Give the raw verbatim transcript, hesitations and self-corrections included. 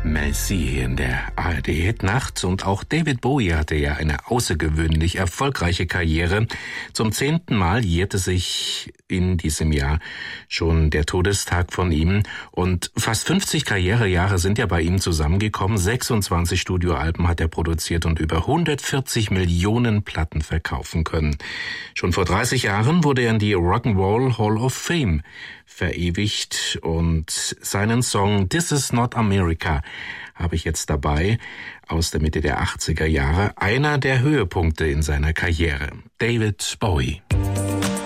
Mel C in der A R D-Hitnacht. Und auch David Bowie hatte ja eine außergewöhnlich erfolgreiche Karriere. Zum zehnten Mal jährte sich in diesem Jahr schon der Todestag von ihm. Und fast fünfzig Karrierejahre sind ja bei ihm zusammengekommen. sechsundzwanzig Studioalben hat er produziert und über hundertvierzig Millionen Platten verkaufen können. Schon vor dreißig Jahren wurde er in die Rock'n'Roll Hall of Fame verewigt und seinen Song This Is Not America habe ich jetzt dabei, aus der Mitte der achtziger Jahre, einer der Höhepunkte in seiner Karriere. David Bowie.